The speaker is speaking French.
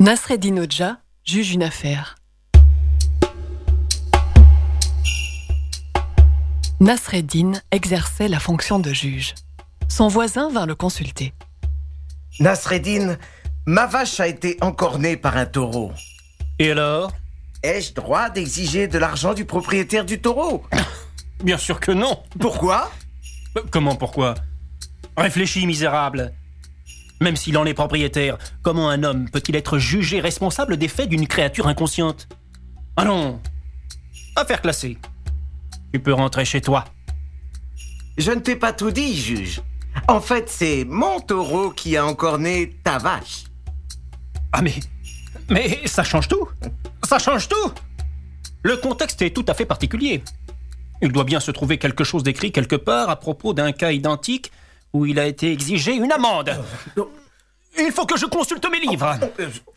Nasreddin Hodja juge une affaire. Nasreddin exerçait la fonction de juge. Son voisin vint le consulter. Nasreddin, ma vache a été encornée par un taureau. Et alors ? Ai-je droit d'exiger de l'argent du propriétaire du taureau ? Bien sûr que non. Pourquoi ? Comment pourquoi ? Réfléchis, misérable. Même s'il en est propriétaire, comment un homme peut-il être jugé responsable des faits d'une créature inconsciente ? Allons, affaire classée. Tu peux rentrer chez toi. Je ne t'ai pas tout dit, juge. En fait, c'est mon taureau qui a encorné ta vache. Ah mais ça change tout. Ça change tout. Le contexte est tout à fait particulier. Il doit bien se trouver quelque chose d'écrit quelque part à propos d'un cas identique où il a été exigé une amende. Il faut que je consulte mes livres.